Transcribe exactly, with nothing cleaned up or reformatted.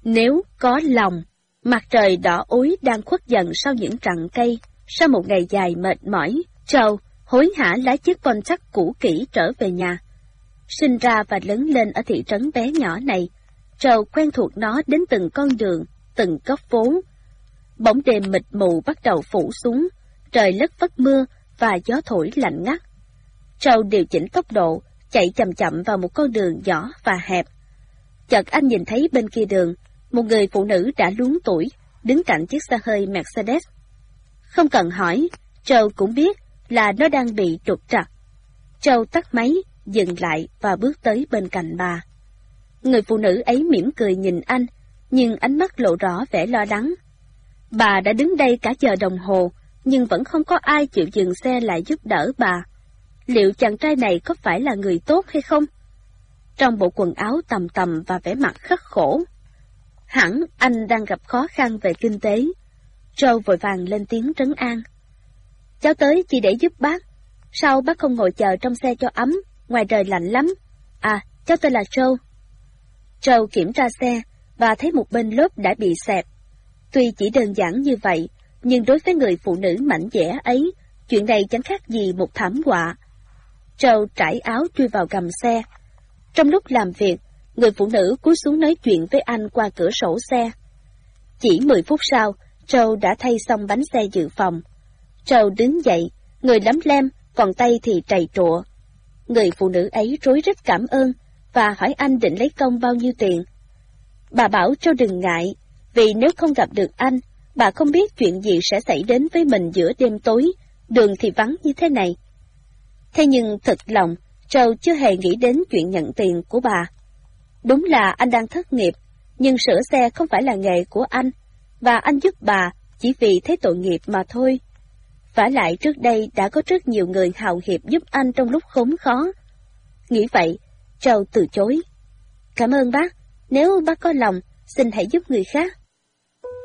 Nếu có lòng. Mặt trời đỏ ối đang khuất dần sau những rặng cây. Sau một ngày dài mệt mỏi, Joe hối hả lái chiếc Pontiac cũ kỹ trở về nhà. Sinh ra và lớn lên ở thị trấn bé nhỏ này, Joe quen thuộc nó đến từng con đường, từng góc phố. Bóng đêm mịt mù bắt đầu phủ xuống, trời lất phất mưa và gió thổi lạnh ngắt. Joe điều chỉnh tốc độ, chạy chậm chậm vào một con đường nhỏ và hẹp. Chợt anh nhìn thấy bên kia đường, một người phụ nữ đã luống tuổi, đứng cạnh chiếc xe hơi Mercedes. Không cần hỏi, Joe cũng biết là nó đang bị trục trặc. Joe tắt máy, dừng lại và bước tới bên cạnh bà. Người phụ nữ ấy mỉm cười nhìn anh, nhưng ánh mắt lộ rõ vẻ lo lắng. Bà đã đứng đây cả giờ đồng hồ, nhưng vẫn không có ai chịu dừng xe lại giúp đỡ bà. Liệu chàng trai này có phải là người tốt hay không? Trong bộ quần áo tầm tầm và vẻ mặt khắc khổ. Hẳn anh đang gặp khó khăn về kinh tế. Joe vội vàng lên tiếng trấn an. Cháu tới chỉ để giúp bác. Sao bác không ngồi chờ trong xe cho ấm, ngoài trời lạnh lắm. À, cháu tên là Joe. Joe kiểm tra xe và thấy một bên lốp đã bị xẹp. Tuy chỉ đơn giản như vậy, nhưng đối với người phụ nữ mảnh dẻ ấy, chuyện này chẳng khác gì một thảm họa. Joe trải áo chui vào gầm xe. Trong lúc làm việc, người phụ nữ cúi xuống nói chuyện với anh qua cửa sổ xe. Chỉ mười phút sau, Joe đã thay xong bánh xe dự phòng. Joe đứng dậy, người lấm lem, còn tay thì trầy trụa. Người phụ nữ ấy rối rít cảm ơn và hỏi anh định lấy công bao nhiêu tiền. Bà bảo Joe đừng ngại, vì nếu không gặp được anh, bà không biết chuyện gì sẽ xảy đến với mình giữa đêm tối, đường thì vắng như thế này. Thế nhưng thật lòng, Joe chưa hề nghĩ đến chuyện nhận tiền của bà. Đúng là anh đang thất nghiệp, nhưng sửa xe không phải là nghề của anh, và anh giúp bà chỉ vì thấy tội nghiệp mà thôi. Vả lại trước đây đã có rất nhiều người hào hiệp giúp anh trong lúc khốn khó. Nghĩ vậy, Joe từ chối. Cảm ơn bác, nếu bác có lòng, xin hãy giúp người khác.